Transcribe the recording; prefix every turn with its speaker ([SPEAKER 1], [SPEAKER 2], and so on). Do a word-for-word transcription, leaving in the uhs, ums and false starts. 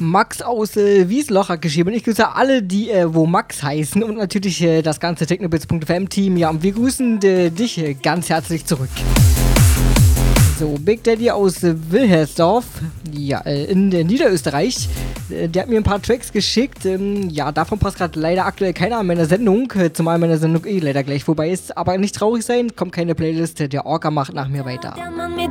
[SPEAKER 1] Max aus äh, Wiesloch hat geschrieben. Und ich grüße alle, die äh, wo Max heißen und natürlich äh, das ganze technobits punkt f m Team. Ja, und wir grüßen äh, dich äh, ganz herzlich zurück. So, Big Daddy aus äh, Wilhelmsdorf, ja, äh, in äh, Niederösterreich. Äh, der hat mir ein paar Tracks geschickt. Ähm, ja, davon passt gerade leider aktuell keiner an meiner Sendung, äh, zumal meine Sendung eh leider gleich vorbei ist. Aber nicht traurig sein, kommt keine Playlist. Der Orca macht nach mir weiter.
[SPEAKER 2] Der Mann mit